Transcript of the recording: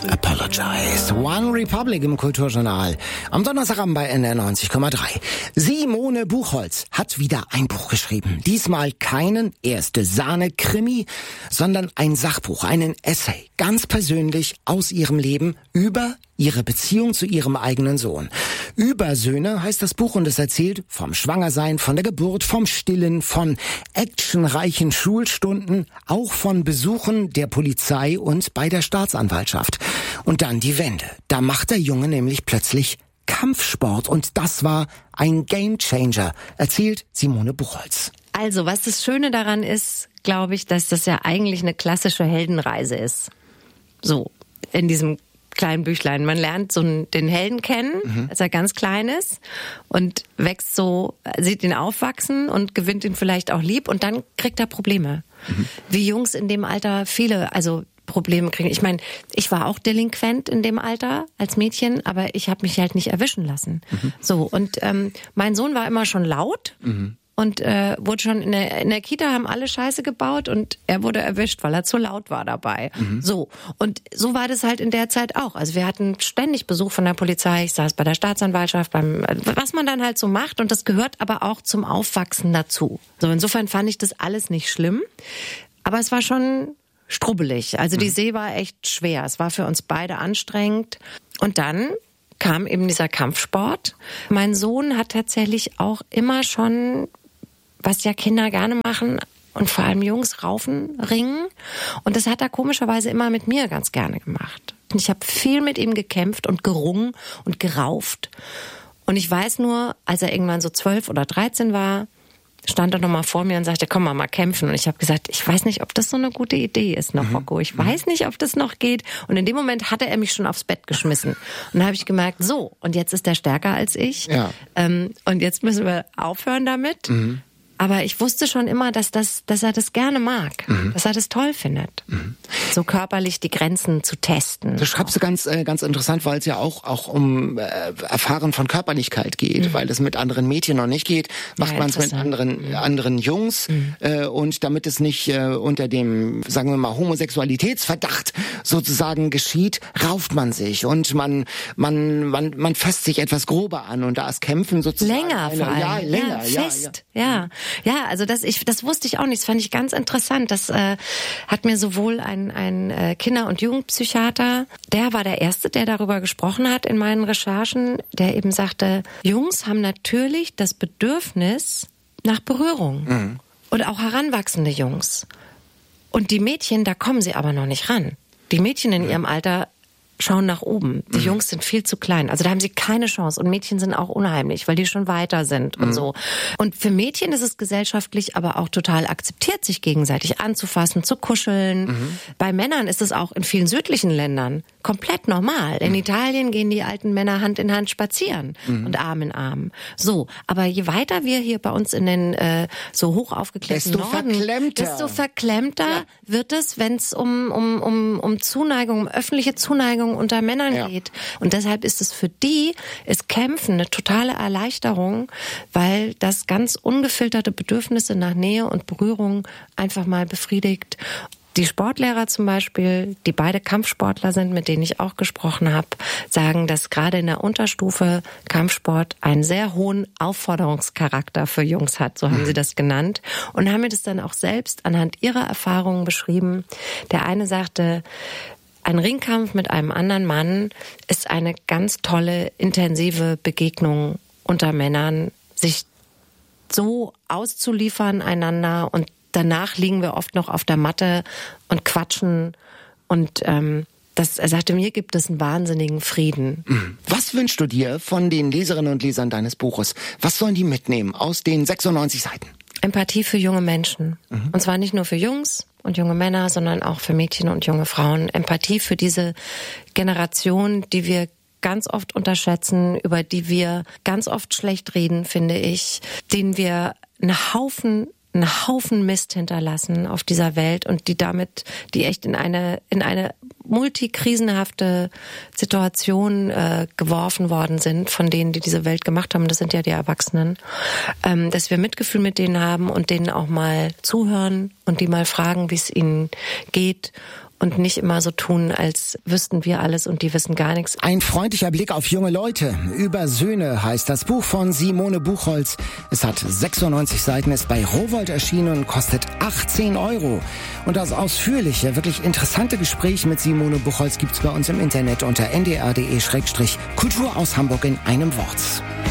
Apologize. One Republic im Kulturjournal. Am Donnerstagabend bei NDR 90,3. Simone Buchholz hat wieder ein Buch geschrieben. Diesmal keinen Erste-Sahne-Krimi, sondern ein Sachbuch, einen Essay. Ganz persönlich aus ihrem Leben über ihre Beziehung zu ihrem eigenen Sohn. Übersöhne heißt das Buch und es erzählt vom Schwangersein, von der Geburt, vom Stillen, von actionreichen Schulstunden, auch von Besuchen der Polizei und bei der Staatsanwaltschaft. Und dann die Wende. Da macht der Junge nämlich plötzlich Kampfsport und das war ein Gamechanger, erzählt Simone Buchholz. Also, was das Schöne daran ist, glaube ich, dass das ja eigentlich eine klassische Heldenreise ist. So, in diesem kleinen Büchlein. Man lernt so den Helden kennen, als er ganz klein ist und wächst so, sieht ihn aufwachsen und gewinnt ihn vielleicht auch lieb und dann kriegt er Probleme. Wie Jungs in dem Alter viele, Probleme kriegen. Ich meine, ich war auch delinquent in dem Alter als Mädchen, aber ich habe mich halt nicht erwischen lassen. So, und mein Sohn war immer schon laut. Und wurde schon in der Kita, haben alle Scheiße gebaut und er wurde erwischt, weil er zu laut war dabei. So, und so war das halt in der Zeit auch. Also wir hatten ständig Besuch von der Polizei, ich saß bei der Staatsanwaltschaft, was man dann halt so macht und das gehört aber auch zum Aufwachsen dazu. So, insofern fand ich das alles nicht schlimm, aber es war schon strubbelig. Also die See war echt schwer, es war für uns beide anstrengend und dann kam eben dieser Kampfsport. Mein Sohn hat tatsächlich auch immer schon, was ja Kinder gerne machen und vor allem Jungs, Raufen, Ringen. Und das hat er komischerweise immer mit mir ganz gerne gemacht. Und ich habe viel mit ihm gekämpft und gerungen und gerauft. Und ich weiß nur, als er irgendwann so 12 oder 13 war, stand er nochmal vor mir und sagte, komm mal kämpfen. Und ich habe gesagt, ich weiß nicht, ob das so eine gute Idee ist noch, Rocco. Ich weiß nicht, ob das noch geht. Und in dem Moment hatte er mich schon aufs Bett geschmissen. Und da habe ich gemerkt, so, und jetzt ist er stärker als ich. Ja. Und jetzt müssen wir aufhören damit. Aber ich wusste schon immer, dass er das gerne mag, dass er das toll findet. So körperlich die Grenzen zu testen. Das schreibst du ganz interessant, weil es ja auch um Erfahren von Körperlichkeit geht, weil es mit anderen Mädchen noch nicht geht, macht man es mit anderen Jungs und damit es nicht unter dem, sagen wir mal, Homosexualitätsverdacht sozusagen geschieht, rauft man sich und man fasst sich etwas grober an und da ist Kämpfen sozusagen länger vor allem. Ja, länger, fest. Ja, also das wusste ich auch nicht. Das fand ich ganz interessant. Das hat mir sowohl ein Kinder- und Jugendpsychiater, der war der Erste, der darüber gesprochen hat in meinen Recherchen, der eben sagte, Jungs haben natürlich das Bedürfnis nach Berührung. Und auch heranwachsende Jungs. Und die Mädchen, da kommen sie aber noch nicht ran. Die Mädchen in ihrem Alter schauen nach oben. Die Jungs sind viel zu klein. Also da haben sie keine Chance. Und Mädchen sind auch unheimlich, weil die schon weiter sind und so. Und für Mädchen ist es gesellschaftlich aber auch total akzeptiert, sich gegenseitig anzufassen, zu kuscheln. Bei Männern ist es auch in vielen südlichen Ländern komplett normal. In Italien gehen die alten Männer Hand in Hand spazieren und Arm in Arm. So, aber je weiter wir hier bei uns in den so hoch aufgeklärten Norden, desto verklemmter wird es, wenn es um Zuneigung, um öffentliche Zuneigung unter Männern geht. Und deshalb ist Kämpfen eine totale Erleichterung, weil das ganz ungefilterte Bedürfnisse nach Nähe und Berührung einfach mal befriedigt. Die Sportlehrer zum Beispiel, die beide Kampfsportler sind, mit denen ich auch gesprochen habe, sagen, dass gerade in der Unterstufe Kampfsport einen sehr hohen Aufforderungscharakter für Jungs hat, so haben sie das genannt, und haben mir das dann auch selbst anhand ihrer Erfahrungen beschrieben. Der eine sagte, ein Ringkampf mit einem anderen Mann ist eine ganz tolle, intensive Begegnung unter Männern, sich so auszuliefern einander und danach liegen wir oft noch auf der Matte und quatschen und er sagte, mir gibt es einen wahnsinnigen Frieden. Was wünschst du dir von den Leserinnen und Lesern deines Buches? Was sollen die mitnehmen aus den 96 Seiten? Empathie für junge Menschen. Und zwar nicht nur für Jungs und junge Männer, sondern auch für Mädchen und junge Frauen. Empathie für diese Generation, die wir ganz oft unterschätzen, über die wir ganz oft schlecht reden, finde ich, denen wir einen Haufen Mist hinterlassen auf dieser Welt und die echt in eine multikrisenhafte Situation geworfen worden sind von denen, die diese Welt gemacht haben. Das sind ja die Erwachsenen. Dass wir Mitgefühl mit denen haben und denen auch mal zuhören und die mal fragen, wie es ihnen geht und nicht immer so tun, als wüssten wir alles und die wissen gar nichts. Ein freundlicher Blick auf junge Leute. Über Söhne heißt das Buch von Simone Buchholz. Es hat 96 Seiten, ist bei Rowohlt erschienen und kostet 18 €. Und das ausführliche, wirklich interessante Gespräch mit Simone Buchholz gibt's bei uns im Internet unter ndr.de/Kultur aus Hamburg in einem Wort.